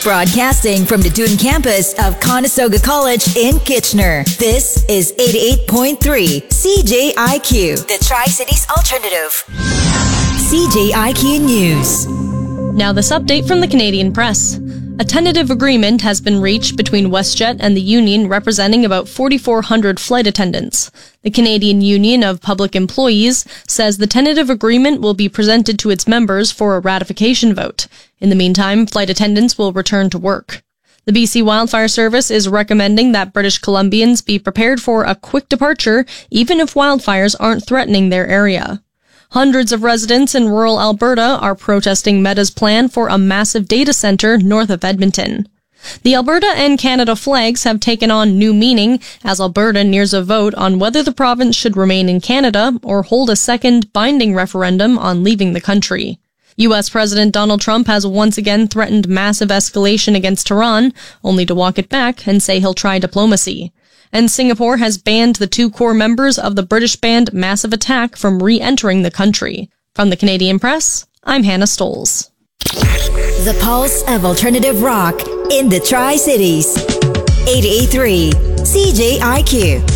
Broadcasting from the Dune campus of Conestoga College in Kitchener. This is 88.3 CJIQ, the Tri-Cities Alternative. CJIQ News. Now this update from the Canadian Press. A tentative agreement has been reached between WestJet and the union representing about 4,400 flight attendants. The Canadian Union of Public Employees says the tentative agreement will be presented to its members for a ratification vote. In the meantime, flight attendants will return to work. The BC Wildfire Service is recommending that British Columbians be prepared for a quick departure even if wildfires aren't threatening their area. Hundreds of residents in rural Alberta are protesting Meta's plan for a massive data center north of Edmonton. The Alberta and Canada flags have taken on new meaning as Alberta nears a vote on whether the province should remain in Canada or hold a second binding referendum on leaving the country. U.S. President Donald Trump has once again threatened massive escalation against Tehran, only to walk it back and say he'll try diplomacy. And Singapore has banned the two core members of the British band Massive Attack from re-entering the country. From the Canadian Press, I'm Hannah Stoles. The pulse of alternative rock in the Tri-Cities. 88.3 CJIQ.